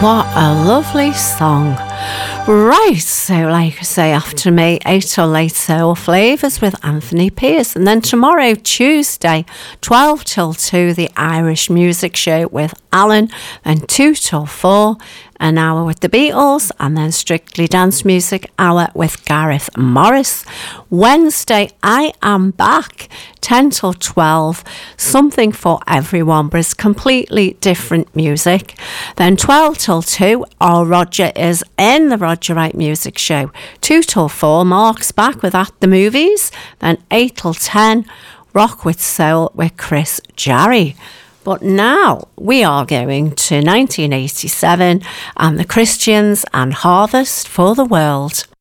What a lovely song. Right, so like I say, after me, 8 till late soul flavours with Anthony Pierce. And then tomorrow, Tuesday, 12 till 2, the Irish Music Show with Alan. Then 2 till 4, an hour with the Beatles. And then Strictly Dance Music hour with Gareth Morris. Wednesday, I Am Back, 10 till 12. Something for everyone, but it's completely different music. Then 12 till 2, our Roger is in the Roger Wright Music Show. 2 till 4, Mark's back with At the Movies. Then 8 till 10, Rock with Soul with Chris Jarry. But now we are going to 1987 and the Christians and Harvest for the World.